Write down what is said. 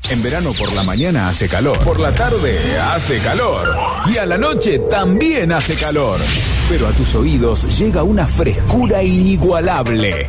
En verano por la mañana hace calor, por la tarde hace calor y a la noche también hace calor. Pero a tus oídos llega una frescura inigualable.